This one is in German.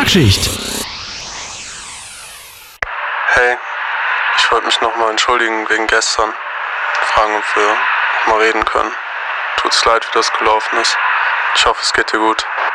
Schlagschicht. Hey, ich wollte mich nochmal entschuldigen wegen gestern. Fragen, ob wir nochmal reden können. Tut's leid, wie das gelaufen ist. Ich hoffe, es geht dir gut.